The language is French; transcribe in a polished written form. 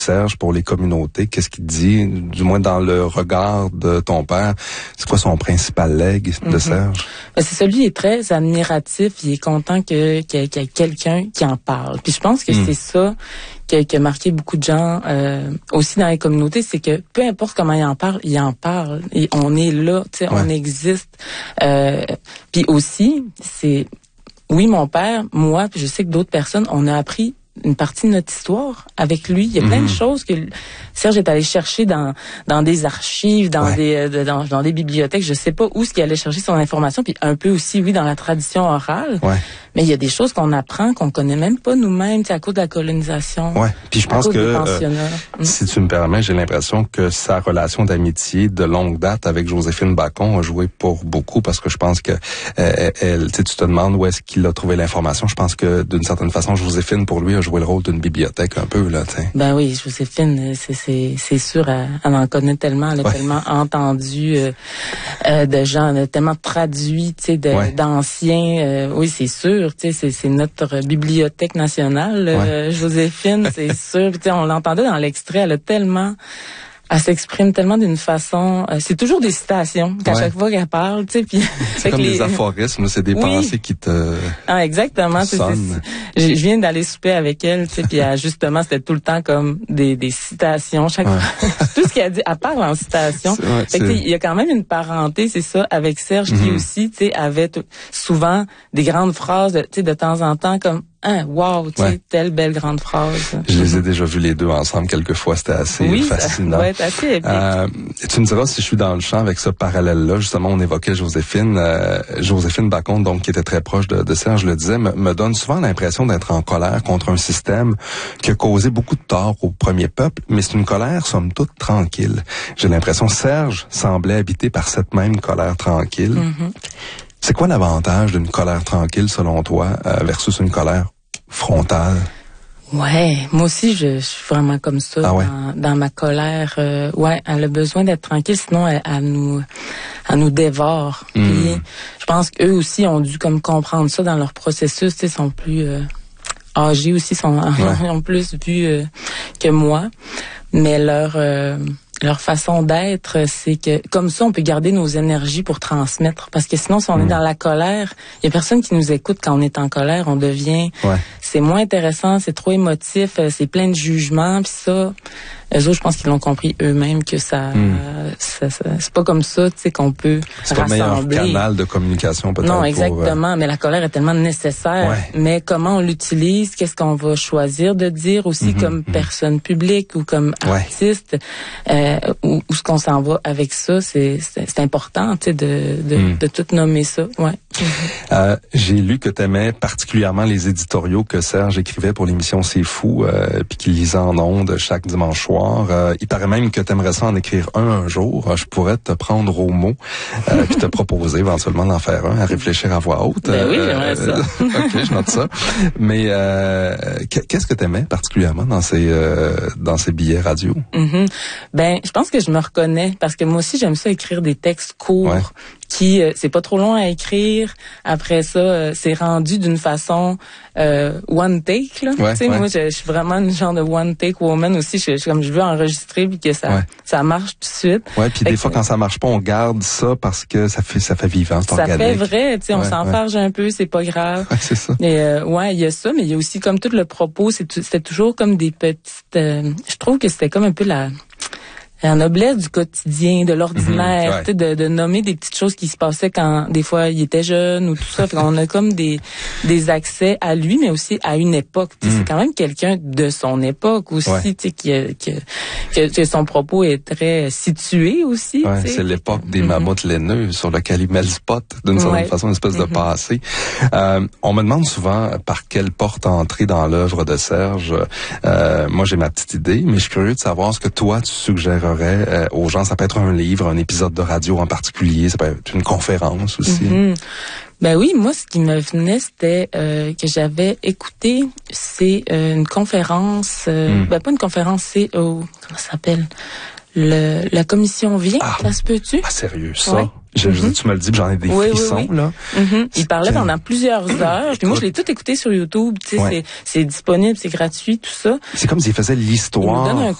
Serge pour les communautés. Qu'est-ce qu'il dit, du moins dans le regard de ton père? C'est quoi son principal legs de Serge? Ben, c'est ça, lui, il est très admiratif. Il est content qu'il y ait quelqu'un qui en parle. Puis je pense que c'est ça qui a marqué beaucoup de gens aussi dans les communautés, c'est que peu importe comment il en parle. Et on est là, tu sais, on existe. Puis aussi, c'est... Oui, mon père, moi, puis je sais que d'autres personnes, on a appris une partie de notre histoire avec lui. Il y a plein de choses que Serge est allé chercher dans des archives, dans des bibliothèques. Je sais pas où ce qu'il allait chercher son information, puis un peu aussi, oui, dans la tradition orale. Ouais. Mais il y a des choses qu'on apprend qu'on connaît même pas nous-mêmes, à cause de la colonisation. Ouais. Puis je pense que si tu me permets, j'ai l'impression que sa relation d'amitié de longue date avec Joséphine Bacon a joué pour beaucoup, parce que je pense que tu te demandes où est-ce qu'il a trouvé l'information. Je pense que d'une certaine façon, Joséphine pour lui a joué le rôle d'une bibliothèque un peu là. T'sais. Ben oui, Joséphine, c'est sûr, elle en connaît tellement, elle a tellement entendu de gens, elle a tellement traduit, d'anciens. Oui, c'est sûr. C'est notre bibliothèque nationale, Joséphine, c'est sûr. On l'entendait dans l'extrait, elle s'exprime tellement d'une façon... c'est toujours des citations qu'à chaque fois qu'elle parle, tu sais. Puis c'est comme des aphorismes, c'est des pensées qui te... Ah, exactement. Je viens d'aller souper avec elle, tu sais, puis justement, c'était tout le temps comme des citations. Chaque fois, tout ce qu'elle a dit, elle parle en citation. Fait que, il y a quand même une parenté, c'est ça, avec Serge, qui aussi, tu sais, avait souvent des grandes phrases, tu sais, de temps en temps, comme... wow, tu sais, telle belle grande phrase. Je les ai déjà vus les deux ensemble quelques fois, c'était assez fascinant. Oui, ça assez épique. Tu me diras si je suis dans le champ avec ce parallèle-là. Justement, on évoquait Joséphine Bacon, donc qui était très proche de Serge, le disait, me donne souvent l'impression d'être en colère contre un système qui a causé beaucoup de tort au premier peuple, mais c'est une colère somme toute tranquille. J'ai l'impression que Serge semblait habité par cette même colère tranquille. C'est quoi l'avantage d'une colère tranquille, selon toi, versus une colère frontale? Ouais, moi aussi, je suis vraiment comme ça dans ma colère. Elle a besoin d'être tranquille, sinon elle nous dévore. Puis, je pense qu'eux aussi ont dû comme comprendre ça dans leur processus. Ils sont plus âgés aussi, ont plus vu que moi. Mais leur façon d'être, c'est que comme ça, on peut garder nos énergies pour transmettre. Parce que sinon, si on est dans la colère, il y a personne qui nous écoute quand on est en colère. On devient... C'est moins intéressant, c'est trop émotif, c'est plein de jugements. Puis ça, eux autres, je pense qu'ils l'ont compris eux-mêmes que ça c'est pas comme ça, tu sais, qu'on peut c'est rassembler. C'est pas le meilleur canal de communication, peut-être. Non, exactement. Mais la colère est tellement nécessaire. Mais comment on l'utilise, qu'est-ce qu'on va choisir de dire aussi comme personne publique ou comme artiste, où est-ce qu'on s'en va avec ça, c'est important, tu sais, de tout nommer ça. J'ai lu que tu aimais particulièrement les éditoriaux que Serge écrivait pour l'émission C'est Fou, puis qu'il lisait en ondes chaque dimanche soir. Il paraît même que tu aimerais ça en écrire un jour. Je pourrais te prendre au mot puis te proposer éventuellement d'en faire un, à réfléchir à voix haute. Ben oui, j'aimerais ça. OK, je note ça. Mais qu'est-ce que tu aimais particulièrement dans ces billets radio? Ben, je pense que je me reconnais parce que moi aussi, j'aime ça écrire des textes courts. Qui c'est pas trop long à écrire. Après ça, c'est rendu d'une façon one take là. Moi, je suis vraiment une genre de one take woman aussi. Je veux enregistrer puis que ça marche tout de suite. Puis des fois quand ça marche pas, on garde ça parce que ça fait vivant, organique. Ça fait vrai, tu sais, on s'enfarge un peu, c'est pas grave. C'est ça. Et il y a ça, mais il y a aussi comme tout le propos, c'était toujours comme des petites. Je trouve que c'était comme un peu la noblesse du quotidien, de l'ordinaire, de nommer des petites choses qui se passaient quand des fois il était jeune ou tout ça. Fait qu'on a comme des accès à lui, mais aussi à une époque. C'est quand même quelqu'un de son époque aussi, que son propos est très situé aussi. C'est l'époque des mammouths laineux sur lequel il met le spot d'une certaine façon, une espèce de passé. On me demande souvent par quelle porte entrer dans l'œuvre de Serge. Moi, j'ai ma petite idée, mais je suis curieux de savoir ce que toi tu suggérerais aux gens. Ça peut être un livre, un épisode de radio en particulier, ça peut être une conférence aussi. Ben oui, moi, ce qui me venait, c'était que j'avais écouté, c'est une conférence, pas une conférence, c'est, comment ça s'appelle? La commission vient, ça se peut-tu? Ah, sérieux, ça? Tu me le dis, j'en ai des frissons, là. Il parlait pendant plusieurs heures. Puis moi, je l'ai tout écouté sur YouTube. Tu sais, c'est disponible, c'est gratuit, tout ça. C'est comme s'il faisait l'histoire